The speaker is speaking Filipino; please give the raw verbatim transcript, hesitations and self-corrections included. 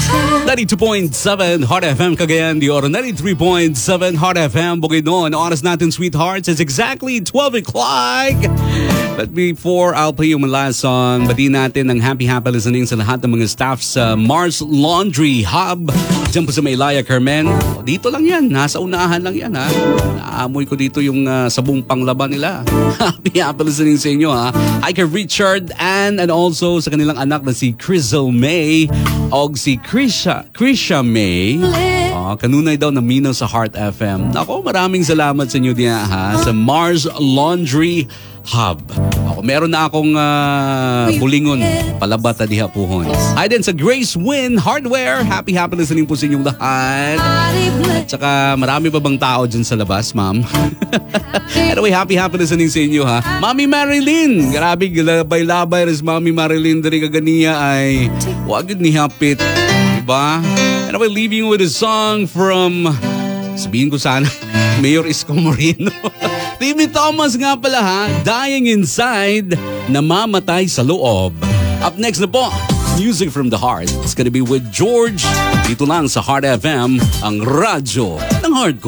ninety-two point seven Heart F M Cagayan de Oro, ninety-three point seven Heart F M Bukidnon. Oras natin, sweethearts, is exactly twelve o'clock. But before I'll play yung last song, batiin natin ng happy happy listening sa lahat ng mga staff sa Mars Laundry Hub dyan po sa Maylaya, Carmen. O, dito lang yan, nasa unahan lang yan, ha. Naamoy ko dito yung uh, sabong panglaba nila. Happy happy listening sa inyo, ha. Hi kay Richard, Ann, and also sa kanilang anak na si Crizzle May o si Krisha, Krisha May. Oh, kanunay daw na minaw sa Heart F M. Ako, maraming salamat sa inyo diyan, ha, sa Mars Laundry Hub. Ako, meron na akong uh, bulingon, palabata diha puhon. Hi din sa Grace Win Hardware. Happy happy listening po sa inyong lahat. At saka marami pa bang tao dyan sa labas, ma'am? Anyway, happy happy listening sa inyo, ha. Mami Marilyn, grabe, labay-labay res Mami Marilyn dari kaganiya ay wag ni hapit, diba? Anyway, leaving you with a song from, sabihin ko sana, Mayor Isko Moreno. Timmy Thomas nga pala, ha, Dying Inside, namamatay sa loob. Up next na po, Music from the Heart. It's gonna be with George. Dito lang sa Heart F M, ang radyo ng hardcore.